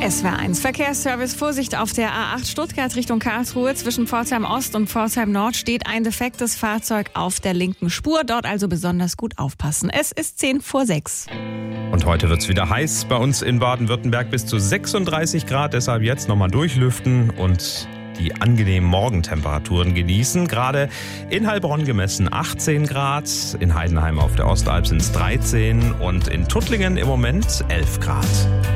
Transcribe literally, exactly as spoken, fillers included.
S W R eins Verkehrsservice. Vorsicht auf der A acht Stuttgart Richtung Karlsruhe. Zwischen Pforzheim Ost und Pforzheim Nord steht ein defektes Fahrzeug auf der linken Spur. Dort also besonders gut aufpassen. Es ist zehn vor sechs. Und heute wird's wieder heiß bei uns in Baden-Württemberg, bis zu sechsunddreißig Grad. Deshalb jetzt nochmal durchlüften und die angenehmen Morgentemperaturen genießen. Gerade in Heilbronn gemessen achtzehn Grad, in Heidenheim auf der Ostalb sind es dreizehn und in Tuttlingen im Moment elf Grad.